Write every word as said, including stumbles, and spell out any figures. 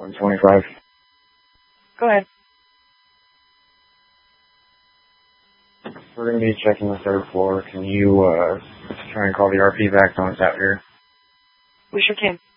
one twenty-five. Go ahead. We're going to be checking the third floor. Can you uh, try and call the R P back when it's out here? We sure can.